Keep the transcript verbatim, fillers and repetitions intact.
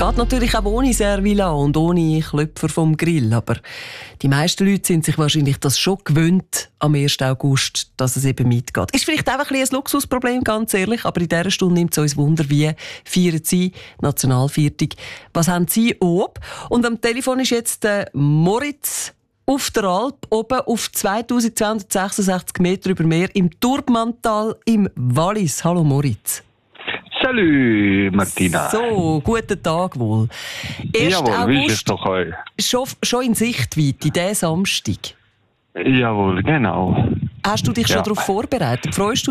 Geht natürlich auch ohne Servila und ohne Klöpfer vom Grill, aber die meisten Leute sind sich wahrscheinlich das schon gewöhnt am ersten August, dass es eben mitgeht. Ist vielleicht auch ein bisschen ein Luxusproblem, ganz ehrlich, aber in dieser Stunde nimmt es uns Wunder, wie feiern Sie Nationalviertel? Was haben Sie ob? Und am Telefon ist jetzt der Moritz auf der Alp, oben auf zweitausendzweihundertsechsundsechzig Meter über Meer im Turbantal im Wallis. Hallo Moritz. Salut, Martina. So, guten Tag wohl. Jawohl, wie ist es doch euch? Schon, schon in Sichtweite, diesen Samstag. Jawohl, genau. Hast du dich schon Ja. darauf vorbereitet? Freust du